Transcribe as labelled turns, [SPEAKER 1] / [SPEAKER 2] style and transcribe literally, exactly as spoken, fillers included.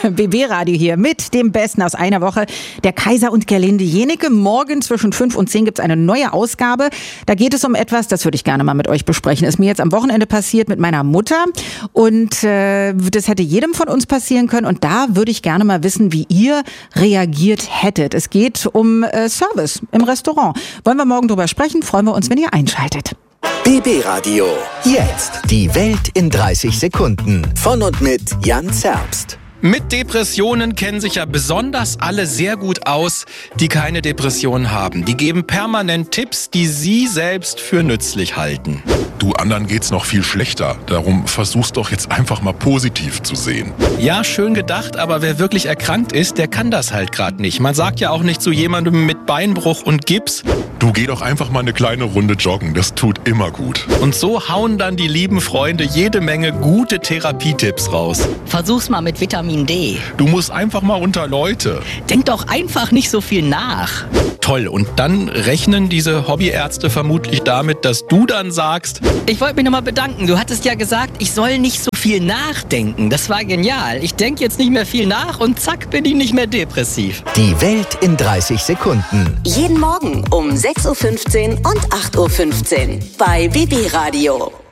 [SPEAKER 1] B B-Radio hier mit dem Besten aus einer Woche. Der Kaiser und Gerlinde Jenecke. Morgen zwischen fünf und zehn gibt's eine neue Ausgabe. Da geht es um etwas, das würde ich gerne mal mit euch besprechen. Ist mir jetzt am Wochenende passiert mit meiner Mutter. Und äh, das hätte jedem von uns passieren können. Und da würde ich gerne mal wissen, wie ihr reagiert hättet. Es geht um äh, Service im Restaurant. Wollen wir morgen drüber sprechen? Freuen wir uns, wenn ihr einschaltet.
[SPEAKER 2] B B-Radio. Jetzt die Welt in dreißig Sekunden. Von und mit Jan Zerbst.
[SPEAKER 3] Mit Depressionen kennen sich ja besonders alle sehr gut aus, die keine Depression haben. Die geben permanent Tipps, die sie selbst für nützlich halten.
[SPEAKER 4] Du, anderen geht's noch viel schlechter. Darum versuch's doch jetzt einfach mal positiv zu sehen.
[SPEAKER 3] Ja, schön gedacht, aber wer wirklich erkrankt ist, der kann das halt gerade nicht. Man sagt ja auch nicht zu jemandem mit Beinbruch und Gips:
[SPEAKER 4] Du, geh doch einfach mal eine kleine Runde joggen, das tut immer gut.
[SPEAKER 3] Und so hauen dann die lieben Freunde jede Menge gute Therapietipps raus.
[SPEAKER 5] Versuch's mal mit Vitamin D.
[SPEAKER 4] Du musst einfach mal unter Leute.
[SPEAKER 5] Denk doch einfach nicht so viel nach.
[SPEAKER 3] Toll, und dann rechnen diese Hobbyärzte vermutlich damit, dass du dann sagst:
[SPEAKER 5] Ich wollte mich nochmal bedanken. Du hattest ja gesagt, ich soll nicht so viel nachdenken. Das war genial. Ich denke jetzt nicht mehr viel nach und zack, bin ich nicht mehr depressiv.
[SPEAKER 2] Die Welt in dreißig Sekunden.
[SPEAKER 6] Jeden Morgen um sechs Uhr fünfzehn und acht Uhr fünfzehn bei B B-Radio.